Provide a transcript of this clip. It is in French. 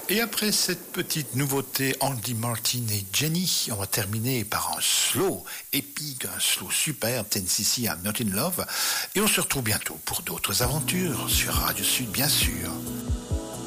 Et après cette petite nouveauté, Andy Martin et Jenny, on va terminer par un slow épique, un slow super, 10cc à Mountain Love. Et on se retrouve bientôt pour d'autres aventures sur Radio Sud, bien sûr.